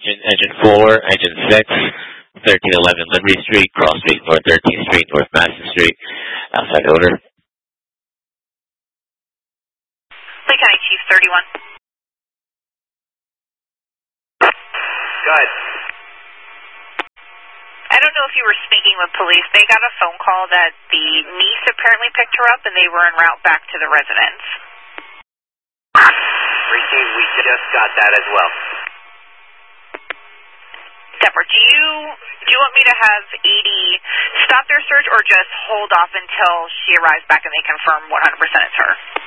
engine 4, engine 6, 1311 Liberty Street, Cross Street, North 13th Street, North Madison Street, outside odor. Lee County Chief 31. Go ahead. I don't know if you were speaking with police. They got a phone call that the niece apparently picked her up and they were en route back to the residence. Received, we just got that as well. Deborah, do you want me to have Edie stop their search or just hold off until she arrives back and they confirm 100% it's her?